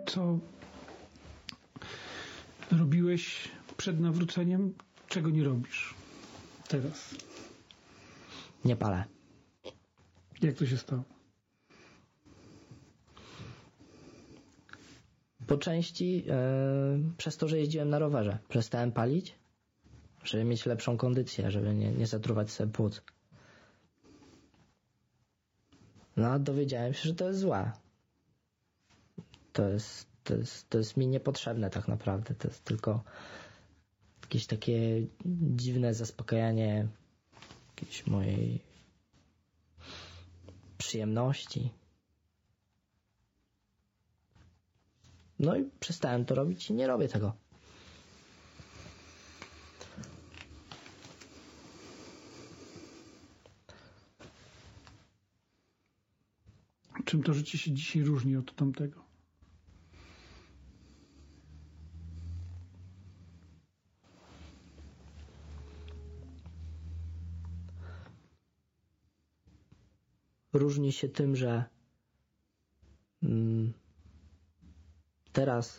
Co robiłeś przed nawróceniem? Czego nie robisz teraz? Nie palę. Jak to się stało? Po części przez to, że jeździłem na rowerze. Przestałem palić, żeby mieć lepszą kondycję, żeby nie zatruwać sobie płuc. No a dowiedziałem się, że to jest złe. To jest mi niepotrzebne tak naprawdę. To jest tylko jakieś takie dziwne zaspokajanie jakiejś mojej przyjemności. No i przestałem to robić i nie robię tego. Czym to życie się dzisiaj różni od tamtego? Różni się tym, że teraz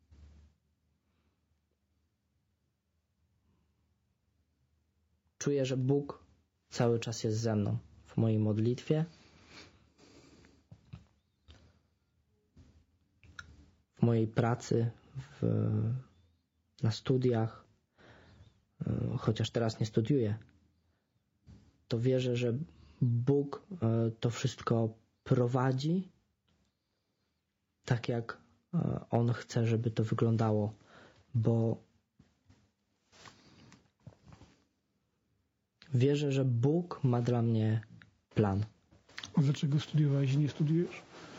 czuję, że Bóg cały czas jest ze mną w mojej modlitwie, w mojej pracy, na studiach, chociaż teraz nie studiuję, to wierzę, że Bóg to wszystko prowadzi tak, jak On chce, żeby to wyglądało, bo wierzę, że Bóg ma dla mnie plan. A dlaczego studiowałeś i nie studiujesz?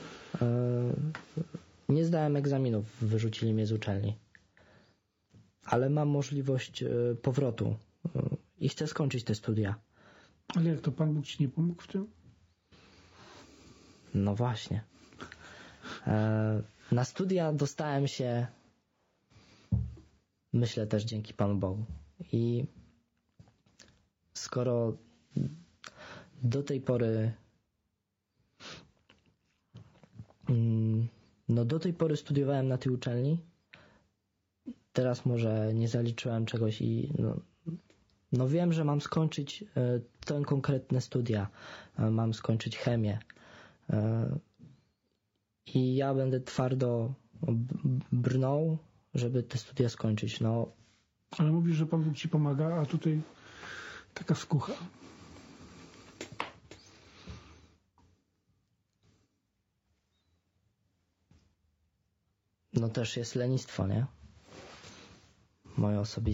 Nie zdałem egzaminów, wyrzucili mnie z uczelni. Ale mam możliwość powrotu i chcę skończyć te studia. Ale jak to Pan Bóg Ci nie pomógł w tym? No właśnie. Na studia dostałem się, myślę, też dzięki Panu Bogu. I skoro do tej pory studiowałem na tej uczelni, teraz może nie zaliczyłem czegoś i no wiem, że mam skończyć te konkretne studia. Mam skończyć chemię. I ja będę twardo brnął, żeby te studia skończyć. No. Ale mówisz, że Pan Bóg Ci pomaga, a tutaj taka skucha. No też jest lenistwo, nie? Moje osobiste.